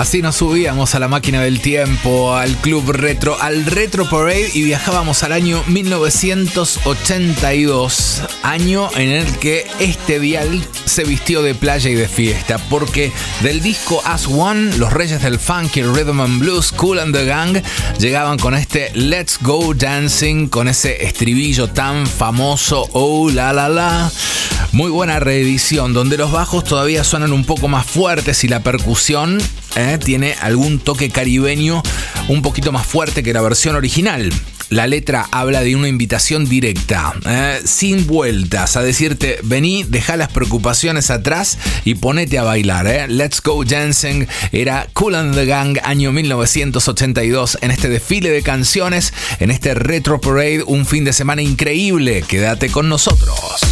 Así nos subíamos a la máquina del tiempo, al Club Retro, al Retro Parade y viajábamos al año 1982, año en el que este dial se vistió de playa y de fiesta, porque del disco As One, los reyes del funky, rhythm and blues, Kool and the Gang, llegaban con este Let's Go Dancing, con ese estribillo tan famoso, oh la la la. Muy buena reedición, donde los bajos todavía suenan un poco más fuertes y la percusión tiene algún toque caribeño un poquito más fuerte que la versión original. La letra habla de una invitación directa, sin vueltas, a decirte, vení, dejá las preocupaciones atrás y ponete a bailar. Let's Go Dancing era Kool and the Gang, año 1982, en este desfile de canciones, en este Retro Parade, un fin de semana increíble. Quédate con nosotros.